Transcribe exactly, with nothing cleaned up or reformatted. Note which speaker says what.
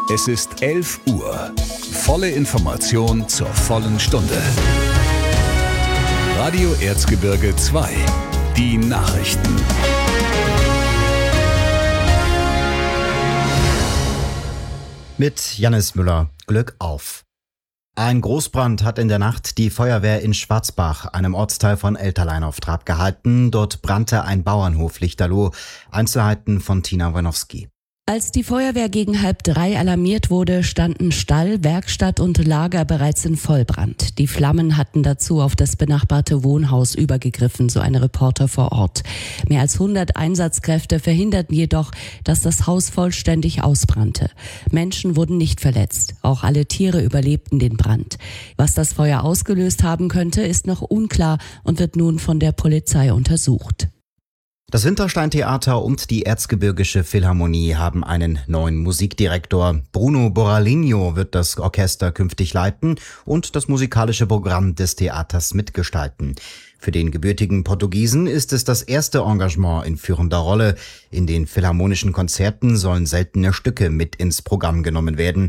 Speaker 1: Es ist elf Uhr. Volle Information zur vollen Stunde. Radio Erzgebirge zwei. Die Nachrichten.
Speaker 2: Mit Jannis Müller. Glück auf. Ein Großbrand hat in der Nacht die Feuerwehr in Schwarzbach, einem Ortsteil von Elterlein, auf Trab gehalten. Dort brannte ein Bauernhof lichterloh. Einzelheiten von Tina Wanowski.
Speaker 3: Als die Feuerwehr gegen halb drei alarmiert wurde, standen Stall, Werkstatt und Lager bereits in Vollbrand. Die Flammen hatten dazu auf das benachbarte Wohnhaus übergegriffen, so ein Reporter vor Ort. Mehr als hundert Einsatzkräfte verhinderten jedoch, dass das Haus vollständig ausbrannte. Menschen wurden nicht verletzt. Auch alle Tiere überlebten den Brand. Was das Feuer ausgelöst haben könnte, ist noch unklar und wird nun von der Polizei untersucht.
Speaker 2: Das Winterstein-Theater und die Erzgebirgische Philharmonie haben einen neuen Musikdirektor. Bruno Borralinho wird das Orchester künftig leiten und das musikalische Programm des Theaters mitgestalten. Für den gebürtigen Portugiesen ist es das erste Engagement in führender Rolle. In den philharmonischen Konzerten sollen seltene Stücke mit ins Programm genommen werden.